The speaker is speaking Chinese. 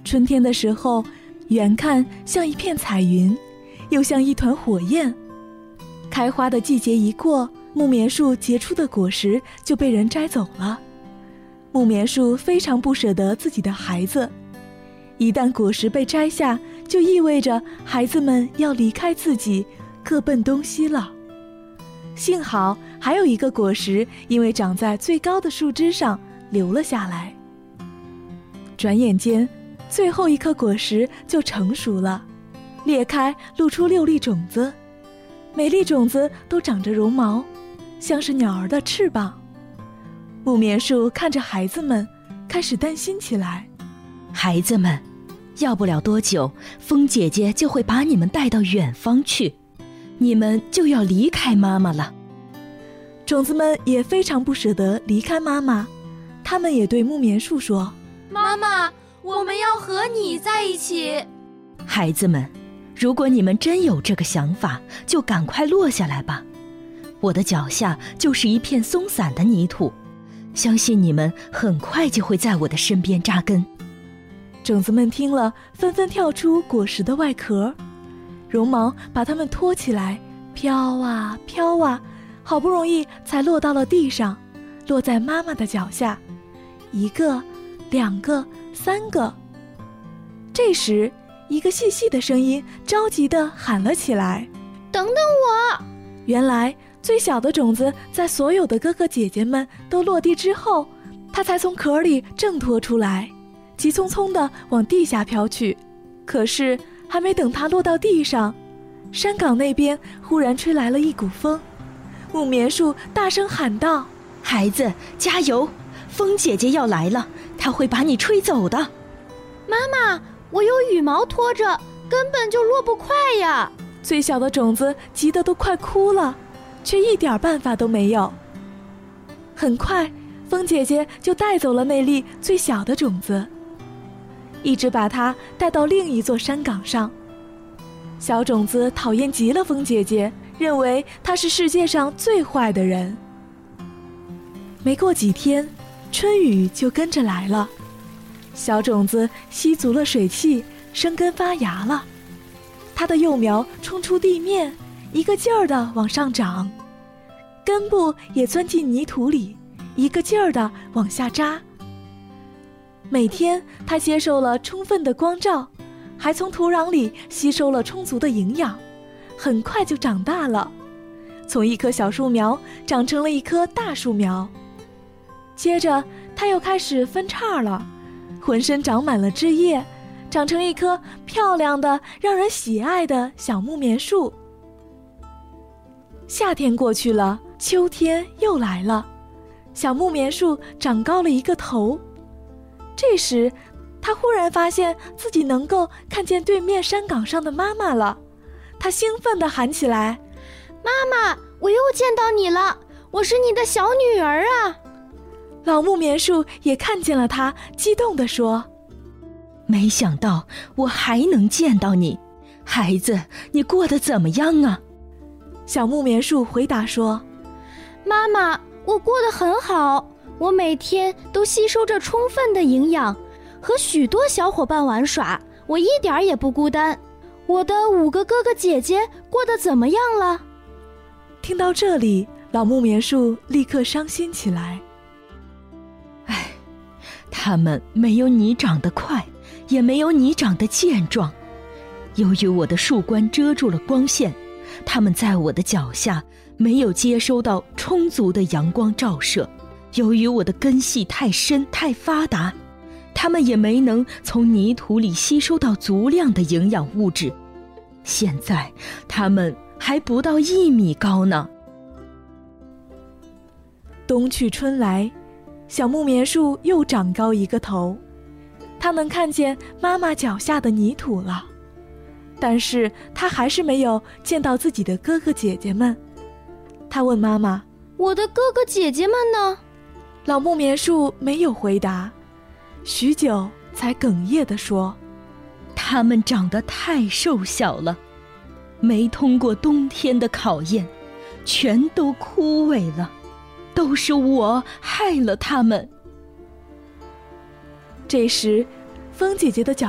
春天的时候，远看像一片彩云，又像一团火焰。开花的季节一过，木棉树结出的果实就被人摘走了。木棉树非常不舍得自己的孩子，一旦果实被摘下，就意味着孩子们要离开自己，各奔东西了。幸好还有一个果实因为长在最高的树枝上留了下来。转眼间，最后一颗果实就成熟了，裂开露出6粒种子，每粒种子都长着绒毛，像是鸟儿的翅膀。木棉树看着孩子们，开始担心起来。 孩子们，要不了多久，风姐姐就会把你们带到远方去，你们就要离开妈妈了。 种子们也非常不舍得离开妈妈，他们也对木棉树说： 妈妈，我们要和你在一起。 孩子们，如果你们真有这个想法，就赶快落下来吧。我的脚下就是一片松散的泥土，相信你们很快就会在我的身边扎根。 种子们听了，纷纷跳出果实的外壳，绒毛把它们托起来，飘啊飘啊，好不容易才落到了地上，落在妈妈的脚下。1个、2个、3个。这时，一个细细的声音着急地喊了起来： 等等我！ 原来最小的种子在所有的哥哥姐姐们都落地之后，它才从壳里挣脱出来，急匆匆地往地下飘去。可是还没等它落到地上，山岗那边忽然吹来了一股风。木棉树大声喊道： 孩子，加油！风姐姐要来了，她会把你吹走的。 妈妈，我有羽毛拖着，根本就落不快呀！ 最小的种子急得都快哭了，却一点办法都没有。很快，风姐姐就带走了那粒最小的种子，一直把它带到另一座山岗上。小种子讨厌极了风姐姐，认为她是世界上最坏的人。没过几天，春雨就跟着来了，小种子吸足了水汽，生根发芽了。它的幼苗冲出地面，一个劲儿地往上长，根部也钻进泥土里，一个劲儿地往下扎。每天它接受了充分的光照，还从土壤里吸收了充足的营养，很快就长大了，从一棵小树苗长成了一棵大树苗。接着它又开始分叉了，浑身长满了枝叶，长成一棵漂亮的让人喜爱的小木棉树。夏天过去了，秋天又来了，小木棉树长高了一个头。这时他忽然发现自己能够看见对面山岗上的妈妈了，他兴奋地喊起来： 妈妈，我又见到你了，我是你的小女儿啊！ 老木棉树也看见了他，激动地说： 没想到我还能见到你，孩子，你过得怎么样啊？ 小木棉树回答说： 妈妈，我过得很好，我每天都吸收着充分的营养，和许多小伙伴玩耍，我一点也不孤单。我的5个哥哥姐姐过得怎么样了？ 听到这里，老木棉树立刻伤心起来。 唉，他们没有你长得快，也没有你长得健壮。由于我的树冠遮住了光线，他们在我的脚下没有接收到充足的阳光照射。由于我的根系太深太发达，他们也没能从泥土里吸收到足量的营养物质。现在他们还不到1米高呢。 冬去春来，小木棉树又长高一个头，它能看见妈妈脚下的泥土了。但是它还是没有见到自己的哥哥姐姐们。它问妈妈： 我的哥哥姐姐们呢？ 老木棉树没有回答，许久才哽咽地说： 他们长得太瘦小了，没通过冬天的考验，全都枯萎了，都是我害了他们。 这时，风姐姐的脚